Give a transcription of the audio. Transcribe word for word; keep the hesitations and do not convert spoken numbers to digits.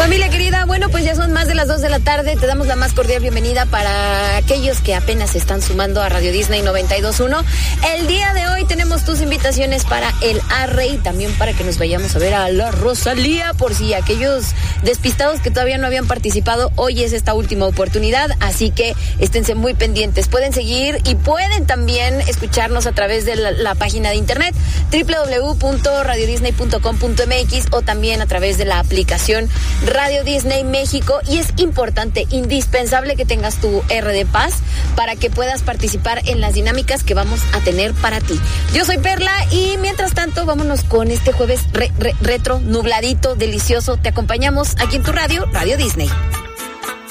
Familia querida, bueno, pues ya son más de las dos de la tarde. Te damos la más cordial bienvenida para aquellos que apenas se están sumando a Radio Disney noventa y dos punto uno. El día de hoy tenemos tus invitaciones para el Arre y también para que nos vayamos a ver a la Rosalía, por si aquellos despistados que todavía no habían participado, hoy es esta última oportunidad, así que esténse muy pendientes. Pueden seguir y pueden también escucharnos a través de la, la página de internet doble u doble u doble u punto radio disney punto com punto m x o también a través de la aplicación Radio Disney México. Y es importante, indispensable que tengas tu R de Paz para que puedas participar en las dinámicas que vamos a tener para ti. Yo soy Perla y mientras tanto vámonos con este jueves re, re, retro, nubladito, delicioso. Te acompañamos aquí en tu radio, Radio Disney.